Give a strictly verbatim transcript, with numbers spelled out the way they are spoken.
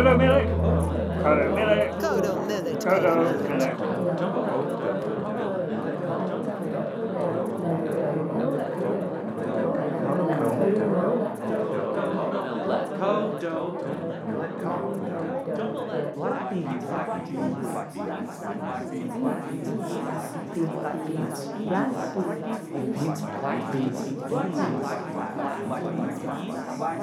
Kodo Millet. Kodo Millet. Kodo Millet. Kodo Millet. Black beans, black beans, black beans, black beans, black beans, black beans, black beans, black beans, black beans, black beans, black beans, black beans, black beans, black beans, black beans, black